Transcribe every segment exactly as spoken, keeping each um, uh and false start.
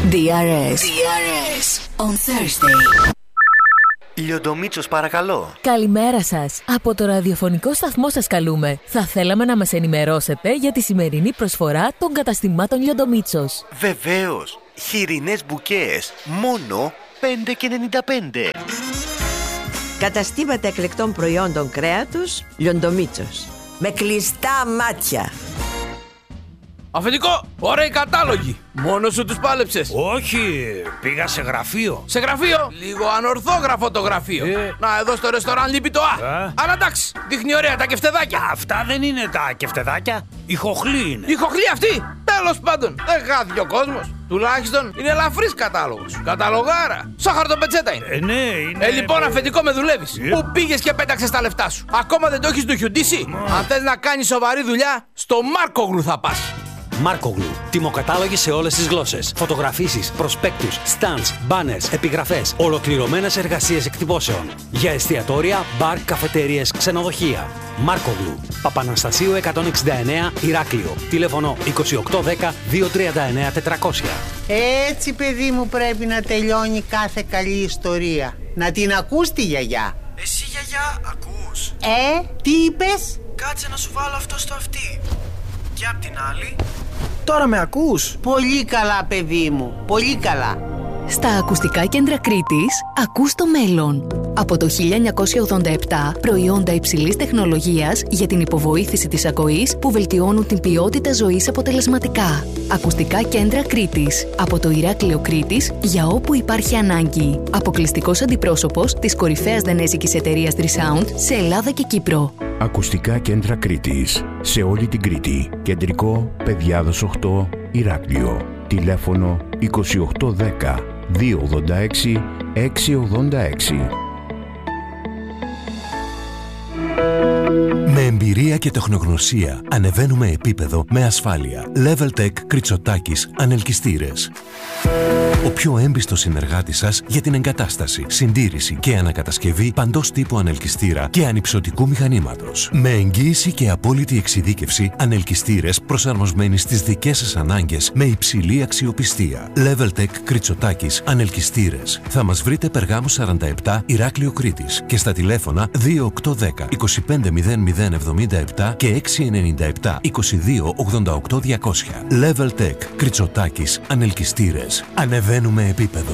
ντι αρ ες. ντι αρ ες on Thursday. Λιοντομίτσος, παρακαλώ. Καλημέρα σας. Από το ραδιοφωνικό σταθμό σας καλούμε. Θα θέλαμε να μας ενημερώσετε για τη σημερινή προσφορά των καταστημάτων Λιοντομίτσος. Βεβαίως. Χοιρινές μπουκές. Μόνο πέντε και ενενήντα πέντε. Καταστήματα εκλεκτών προϊόντων κρέατος Λιοντομίτσος. Με κλειστά μάτια. Αφεντικό, ωραίοι κατάλογοι. Μόνο σου τους πάλεψες? Όχι, πήγα σε γραφείο. Σε γραφείο? Λίγο ανορθόγραφο το γραφείο. Ε. Να, εδώ στο ρεστοράν λείπει το Α. Α. Αλλά εντάξει, δείχνει ωραία τα κεφτεδάκια. Αυτά δεν είναι τα κεφτεδάκια. Η χοχλή είναι. Η χοχλή αυτή, τέλος πάντων, δεν χάθηκε ο κόσμος. Τουλάχιστον είναι ελαφρύς κατάλογος. Καταλογάρα. Σαν χαρτοπετσέτα είναι. Ε, ναι, είναι. Ε, λοιπόν, αφεντικό, με δουλεύεις. Ε. Πού πήγες και πέταξες τα λεφτά σου? Ακόμα δεν το έχεις ντουχιουντήσει? Αν θες να κάνεις σοβαρή δουλειά, στο Μάρκογλου θα πας. Μάρκογλου. Τιμοκατάλογοι σε όλες τις γλώσσες. Φωτογραφίσεις, προσπέκτους, stands, banners, επιγραφές. Ολοκληρωμένες εργασίες εκτυπώσεων. Για εστιατόρια, μπαρ, καφετέριες, ξενοδοχεία. Μάρκογλου. Παπαναστασίου εκατόν εξήντα εννέα, Ηράκλειο. Τηλέφωνο είκοσι οκτώ δέκα δύο τριάντα εννέα τετρακόσια. Έτσι, παιδί μου, πρέπει να τελειώνει κάθε καλή ιστορία. Να την ακούς τη γιαγιά. Εσύ, γιαγιά, ακούς? Ε, τι είπες? Κάτσε να σου βάλω αυτό στο αυτί. Και απ' την άλλη. Τώρα με ακούς? Πολύ καλά, παιδί μου, πολύ καλά. Στα ακουστικά κέντρα Κρήτης, ακούς το μέλλον. Από το χίλια εννιακόσια ογδόντα επτά, προϊόντα υψηλής τεχνολογίας για την υποβοήθηση της ακοής που βελτιώνουν την ποιότητα ζωής αποτελεσματικά. Ακουστικά κέντρα Κρήτης. Από το Ηράκλειο Κρήτης για όπου υπάρχει ανάγκη. Αποκλειστικός αντιπρόσωπος της κορυφαίας δανέζικης εταιρείας Trisound σε Ελλάδα και Κύπρο. Ακουστικά κέντρα Κρήτης. Σε όλη την Κρήτη. Κεντρικό, Παιδιάδος οκτώ, Ηράκλειο. Τηλέφωνο είκοσι οκτώ δέκα δύο ογδόντα έξι έξι ογδόντα έξι. Με εμπειρία και τεχνογνωσία ανεβαίνουμε επίπεδο με ασφάλεια. Leveltech Κριτσοτάκης Ανελκυστήρες. Ο πιο έμπιστος συνεργάτης σας για την εγκατάσταση, συντήρηση και ανακατασκευή παντός τύπου ανελκυστήρα και ανυψωτικού μηχανήματος. Με εγγύηση και απόλυτη εξειδίκευση, ανελκυστήρες προσαρμοσμένοι στις δικές σας ανάγκες με υψηλή αξιοπιστία. Leveltech Κριτσοτάκης Ανελκυστήρες. Θα μας βρείτε Περγάμου σαράντα επτά, Ηράκλειο Κρήτης και στα τηλέφωνα δύο οκτώ δέκα είκοσι πέντε μηδέν μηδέν εβδομήντα επτά και έξι εννιά επτά είκοσι δύο ογδόντα οκτώ διακόσια. Leveltech Κριτσοτάκης Ανελκυστήρες. Ανεβαίνουμε επίπεδο.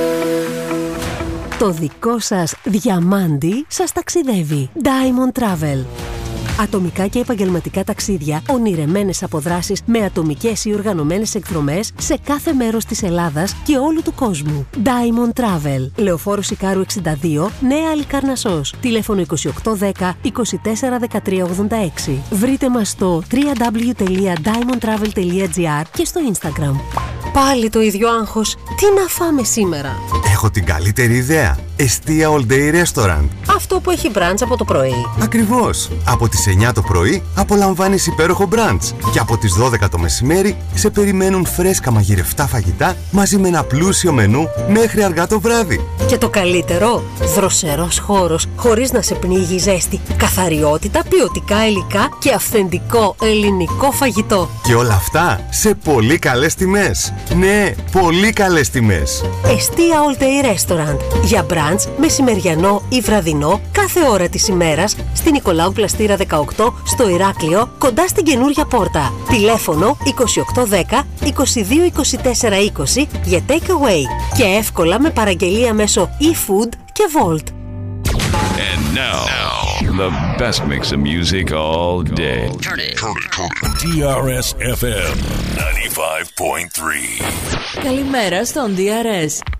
Το δικό σας διαμάντι σας ταξιδεύει. Diamond Travel. Ατομικά και επαγγελματικά ταξίδια, ονειρεμένες αποδράσεις με ατομικές ή οργανωμένες εκδρομές σε κάθε μέρος της Ελλάδας και όλου του κόσμου. Diamond Travel. Λεωφόρος Ικάρου εξήντα δύο, Νέα Αλικαρνασσός. Τηλέφωνο είκοσι οκτώ δέκα είκοσι τέσσερα δεκατρία ογδόντα έξι. Βρείτε μας στο double-u double-u double-u τελεία diamond travel τελεία gr και στο Instagram. Πάλι το ίδιο άγχος. Τι να φάμε σήμερα? Έχω την καλύτερη ιδέα. Εστία All Day Restaurant. Αυτό που έχει brunch από το πρωί. Ακριβώς. Από τις εννιά το πρωί απολαμβάνεις υπέροχο brunch. Και από τις δώδεκα το μεσημέρι σε περιμένουν φρέσκα μαγειρευτά φαγητά μαζί με ένα πλούσιο μενού μέχρι αργά το βράδυ. Και το καλύτερο, δροσερός χώρος χωρίς να σε πνίγει η ζέστη. Καθαριότητα, ποιοτικά υλικά και αυθεντικό ελληνικό φαγητό. Και όλα αυτά σε πολύ καλές τιμές. Ναι, πολύ καλές τιμές. Εστία All Day Restaurant. Για brunch, μεσημεριανό ή βραδινό, κάθε ώρα της ημέρας, στην Νικολάου Πλαστήρα δεκαοκτώ, στο Ηράκλειο, κοντά στην καινούργια πόρτα. Τηλέφωνο είκοσι οκτώ δέκα είκοσι δύο είκοσι τέσσερα είκοσι για take away. Και εύκολα με παραγγελία μέσω eFood και Volt. And now, now, the best mix of music all day. Turn it, turn it, turn it. ντι αρ ες εφ εμ ninety-five point three. Καλημέρα στον ντι αρ ες.